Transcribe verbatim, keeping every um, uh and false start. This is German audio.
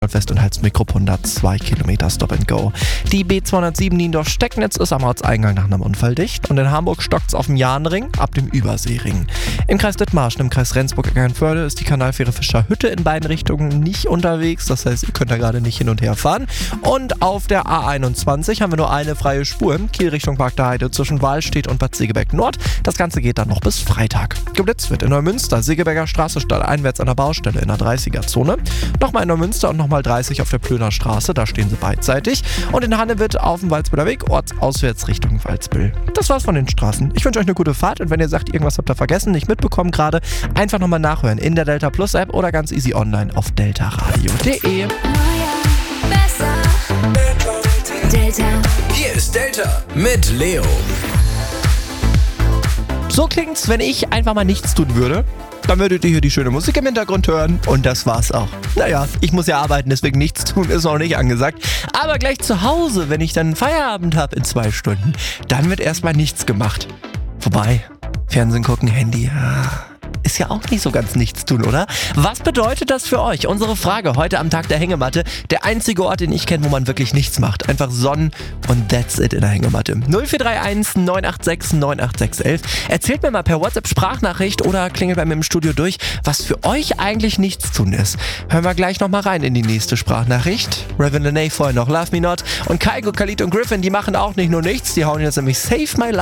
West und Halsmikro hundert zwei Kilometer Stop and Go. Die B zweihundertsieben Niendorf-Stecknitz ist am Ortseingang nach einem Unfall dicht und in Hamburg stockt's auf dem Jahnring ab dem Überseering. Im Kreis Dithmarschen, im Kreis Rendsburg-Eckernförde ist die Kanalfähre Fischerhütte in beiden Richtungen nicht unterwegs, das heißt, ihr könnt da gerade nicht hin und her fahren. Und auf der A einundzwanzig haben wir nur eine freie Spur, Kiel Richtung Park der Heide zwischen Wahlstedt und Bad Segeberg Nord. Das Ganze geht dann noch bis Freitag. Geblitzt wird in Neumünster, Segeberger Straße statt einwärts an der Baustelle in der dreißiger-Zone. Nochmal in Neumünster und nochmal dreißig auf der Plöner Straße, da stehen sie beidseitig. Und in Hannewitt auf dem Waldsbühler Weg, ortsauswärts Richtung Waldsbüll. Das war's von den Straßen. Ich wünsche euch eine gute Fahrt und wenn ihr sagt, irgendwas habt ihr vergessen, nicht mitbekommen gerade, einfach nochmal nachhören in der Delta Plus App oder ganz easy online auf deltaradio punkt de. Delta. Hier ist Delta mit Leo. So klingt's, wenn ich einfach mal nichts tun würde. Dann würdet ihr hier die schöne Musik im Hintergrund hören und das war's auch. Naja, ich muss ja arbeiten, deswegen nichts tun ist noch nicht angesagt. Aber gleich zu Hause, wenn ich dann Feierabend habe in zwei Stunden, dann wird erstmal nichts gemacht. Wobei, Fernsehen gucken, Handy, ist ja auch nicht so ganz nichts tun, oder? Was bedeutet das für euch? Unsere Frage heute am Tag der Hängematte. Der einzige Ort, den ich kenne, wo man wirklich nichts macht. Einfach Sonnen und that's it in der Hängematte. null vier drei eins neun acht sechs neun acht sechs eins. Erzählt mir mal per WhatsApp-Sprachnachricht oder klingelt bei mir im Studio durch, was für euch eigentlich nichts tun ist. Hören wir gleich nochmal rein in die nächste Sprachnachricht. Raven Lene vorher noch Love Me Not und Kygo, Khalid und Griffin, die machen auch nicht nur nichts, die hauen jetzt nämlich Save My Life.